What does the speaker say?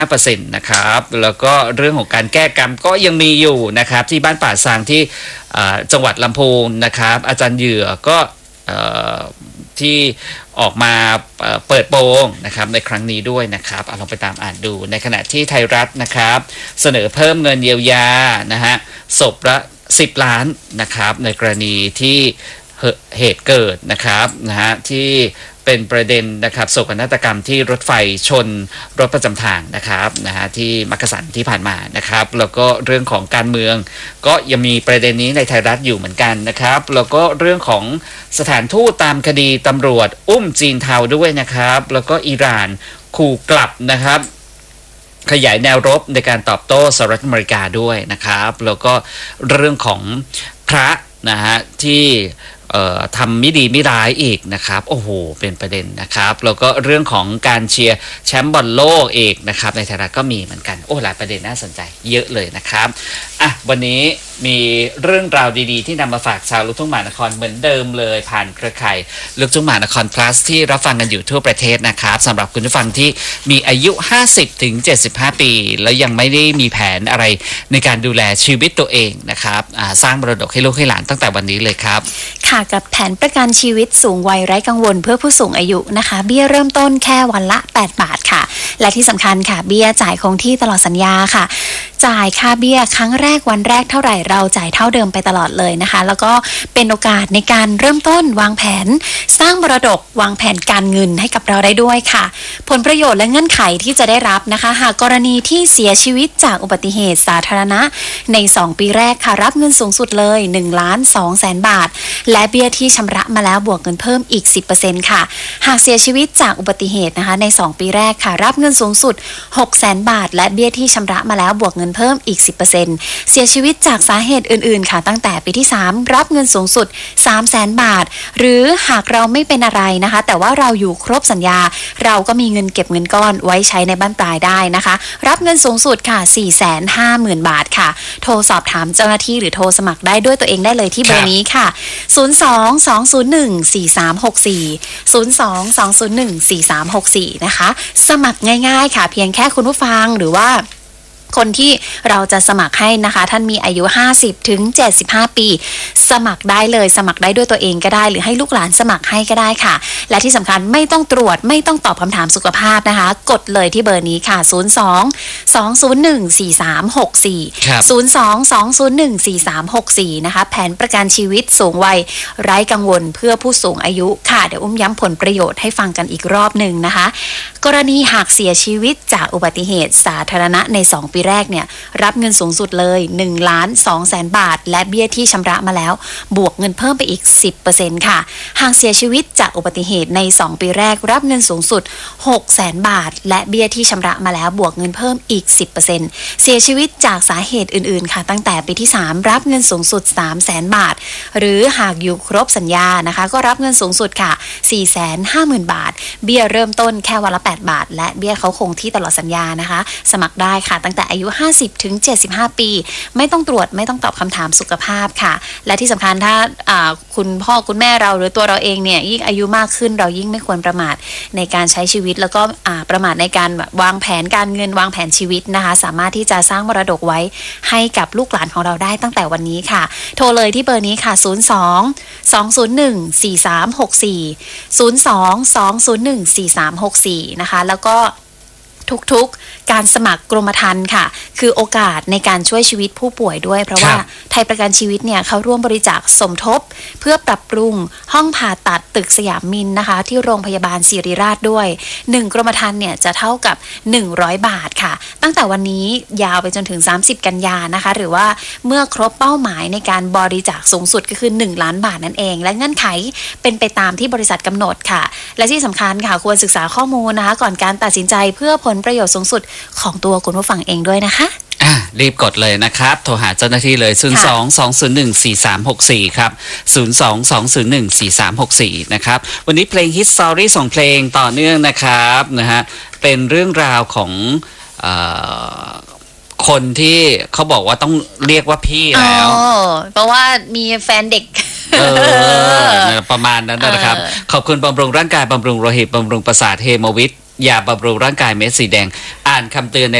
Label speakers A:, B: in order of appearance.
A: 5%นะครับแล้วก็เรื่องของการแก้กรรมก็ยังมีอยู่นะครับที่บ้านป่าซางที่จังหวัดลำพูนนะครับอาจารย์เหยื่อก็ที่ออกมาเปิดโปงนะครับในครั้งนี้ด้วยนะครับลองไปตามอ่านดูในขณะที่ไทยรัฐนะครับเสนอเพิ่มเงินเยียวยานะฮะศพละ10 ล้านนะครับในกรณีที่เหตุเกิดนะครับที่เป็นประเด็นนะครับโศกนาฏกรรมที่รถไฟชนรถประจำทางนะครับที่มักกะสันที่ผ่านมานะครับแล้วก็เรื่องของการเมืองก็ยังมีประเด็นนี้ในไทยรัฐอยู่เหมือนกันนะครับแล้วก็เรื่องของสถานทูตตามคดีตำรวจอุ้มจีนเทาด้วยนะครับแล้วก็อิหร่านขู่กลับนะครับขยายแนวรบในการตอบโต้สหรัฐอเมริกาด้วยนะครับแล้วก็เรื่องของพระนะฮะที่ทำไม่ดีไม่ร้ายอีกนะครับโอ้โหเป็นประเด็นนะครับแล้วก็เรื่องของการเชียร์แชมป์บอลโลกอีกนะครับในไทยรัฐก็มีเหมือนกันโอ้หลายประเด็นน่าสนใจเยอะเลยนะครับวันนี้มีเรื่องราวดีๆที่นำมาฝากชาวลูกทุ่งมหานครเหมือนเดิมเลยผ่านเครือข่ายลูกทุ่งมหานคร plus ที่รับฟังกันอยู่ทั่วประเทศนะครับสำหรับคุณผู้ฟังที่มีอายุ 50-75 ปีแล้วยังไม่ได้มีแผนอะไรในการดูแลชีวิตตัวเองนะครับสร้างมรดกให้ลูกให้หลานตั้งแต่วันนี้เลยครับ
B: ค่ะกับแผนประกันชีวิตสูงวัยไร้กังวลเพื่อผู้สูงอายุนะคะเบี้ยเริ่มต้นแค่วันละ8 บาทค่ะและที่สำคัญค่ะเบี้ยจ่ายคงที่ตลอดสัญญาค่ะจ่ายค่าเบี้ยครั้งแรกวันแรกเท่าไหร่เราจ่ายเท่าเดิมไปตลอดเลยนะคะแล้วก็เป็นโอกาสในการเริ่มต้นวางแผนสร้างมรดกวางแผนการเงินให้กับเราได้ด้วยค่ะผลประโยชน์และเงื่อนไขที่จะได้รับนะคะหากกรณีที่เสียชีวิตจากอุบัติเหตุสาธารณะใน2 ปีแรกค่ะรับเงินสูงสุดเลย1,200,000 บาทและเบี้ยที่ชำระมาแล้วบวกเงินเพิ่มอีก 10% ค่ะหากเสียชีวิตจากอุบัติเหตุนะคะใน2 ปีแรกค่ะรับเงินสูงสุด600,000 บาทและเบี้ยที่ชำระมาแล้วบวกเงินเพิ่มอีก 10% เสียชีวิตจากสาเหตุอื่นๆค่ะตั้งแต่ปีที่3รับเงินสูงสุด300,000 บาทหรือหากเราไม่เป็นอะไรนะคะแต่ว่าเราอยู่ครบสัญญาเราก็มีเงินเก็บเงินก้อนไว้ใช้ในบ้านปลายได้นะคะรับเงินสูงสุดค่ะ 450,000 บาทค่ะโทรสอบถามเจ้าหน้าที่หรือโทรสมัครได้ด้วยตัวเองได้เลยที่เบอร์นี้ค่ะ02-201-4364 02-201-4364 นะคะสมัครง่ายๆค่ะเพียงแค่คุณผู้ฟังหรือว่าคนที่เราจะสมัครให้นะคะท่านมีอายุ 50-75 ปีสมัครได้เลยสมัครได้ด้วยตัวเองก็ได้หรือให้ลูกหลานสมัครให้ก็ได้ค่ะและที่สำคัญไม่ต้องตรวจไม่ต้องตอบคำถามสุขภาพนะคะกดเลยที่เบอร์นี้ค่ะ02-201-4364 02-201-4364 นะคะแผนประกันชีวิตสูงวัยไร้กังวลเพื่อผู้สูงอายุค่ะเดี๋ยวย้ำผลประโยชน์ให้ฟังกันอีกรอบหนึ่งนะคะกรณีหากเสียชีวิตจากอุบัติเหตุสาธารณะใน2 ปีแรกเนี่ยรับเงินสูงสุดเลย1,200,000 บาทและเบี้ยที่ชำระมาแล้วบวกเงินเพิ่มไปอีก 10% ค่ะหากเสียชีวิตจากอุบัติเหตุใน2 ปีแรกรับเงินสูงสุด600,000 บาทและเบี้ยที่ชำระมาแล้วบวกเงินเพิ่มอีก 10% เสียชีวิตจากสาเหตุอื่นๆค่ะตั้งแต่ปีที่3รับเงินสูงสุด300,000 บาทหรือหากอยู่ครบสัญญานะคะก็รับเงินสูงสุดค่ะ 450,000 บาทเบี้ยเริ่มต้นแค่วันละ8 บาทและเบี้ยเขาคงที่ตลอดสัญญานะคะสมัครได้ค่ะตั้งแต่อายุ 50-75 ปีไม่ต้องตรวจไม่ต้องตอบคำถามสุขภาพค่ะและที่สำคัญถ้าคุณพ่อคุณแม่เราหรือตัวเราเองเนี่ยยิ่งอายุมากขึ้นเรายิ่งไม่ควรประมาทในการใช้ชีวิตแล้วก็ประมาทในการวางแผนการเงินวางแผนชีวิตนะคะสามารถที่จะสร้างมรดกไว้ให้กับลูกหลานของเราได้ตั้งแต่วันนี้ค่ะโทรเลยที่เบอร์นี้ค่ะ02-201-4364 นะคะแล้วก็ทุกๆการสมัครกรมธรรม์ค่ะคือโอกาสในการช่วยชีวิตผู้ป่วยด้วยเพราะว่าไทยประกันชีวิตเนี่ยเขาร่วมบริจาคสมทบเพื่อปรับปรุงห้องผ่าตัดตึกสยามมินนะคะที่โรงพยาบาลศิริราชด้วย1กรมธรรม์เนี่ยจะเท่ากับ100 บาทค่ะตั้งแต่วันนี้ยาวไปจนถึง30 กันยานะคะหรือว่าเมื่อครบเป้าหมายในการบริจาคสูงสุดก็คือ1 ล้านบาทนั่นเองและเงื่อนไขเป็นไปตามที่บริษัทกำหนดค่ะและที่สำคัญค่ะควรศึกษาข้อมูลนะคะก่อนการตัดสินใจเพื่อผลประโยชน์สูงสุดของตัวคุณผู้ฟังเองด้วยนะคะ
A: รีบกดเลยนะครับโทรหาเจ้าหน้าที่เลย02-201-4364 ครับ02-201-4364 นะครับวันนี้เพลง Hit Story ส่งเพลงต่อเนื่องนะครับนะฮะเป็นเรื่องราวของคนที่เขาบอกว่าต้องเรียกว่าพี่แล้ว
B: เพราะว่ามีแฟนเด็ก
A: ประมาณนั้นนะครับขอบคุณบำรุงร่างกายบำรุงโลหิตบำรุงประสาทเฮโมวิทยาบำรุงร่างกายเม็ดสีแดงอาอ่านคำเตือนใน